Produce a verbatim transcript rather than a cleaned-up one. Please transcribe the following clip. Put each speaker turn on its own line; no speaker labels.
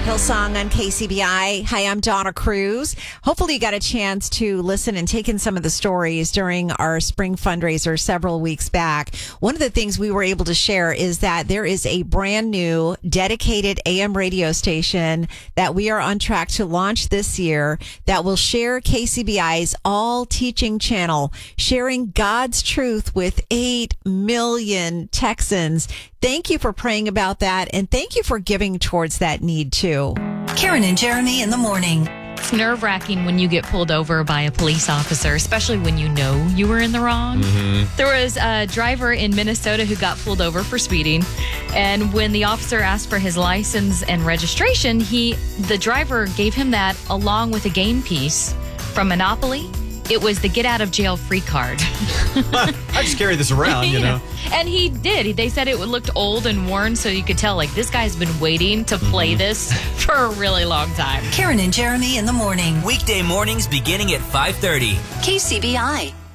Hillsong on K C B I. Hi, I'm Donna Cruz. Hopefully you got a chance to listen and take in some of the stories during our spring fundraiser several weeks back. One of the things we were able to share is that there is a brand new dedicated A M radio station that we are on track to launch this year that will share K C B I's All Teaching channel, sharing God's truth with eight million Texans. Thank you for praying about that, and thank you for giving towards that need, too.
Karen and Jeremy in the morning.
It's nerve-wracking when you get pulled over by a police officer, especially when you know you were in the wrong. Mm-hmm. There was a driver in Minnesota who got pulled over for speeding, and when the officer asked for his license and registration, he, the driver gave him that along with a game piece from Monopoly. It was the get out of jail free card.
I just carry this around, you know.
And he did. They said it looked old and worn, so you could tell, like, this guy's been waiting to play mm-hmm. this for a really long time.
Karen and Jeremy in the morning.
Weekday mornings beginning at five thirty.
K C B I.